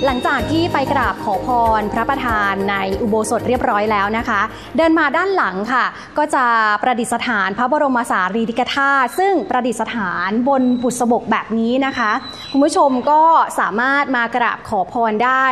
หลังจากที่ไปกราบขอพรพระประธานในอุโบสถเรียบร้อยแล้วนะคะเดินมาด้านหลังค่ะก็จะประดิษฐานพระบรมสารีริกธาตุซึ่งประดิษฐานบนบุษบกแบบนี้นะคะคุณผู้ชมก็สามารถมากราบขอพรได้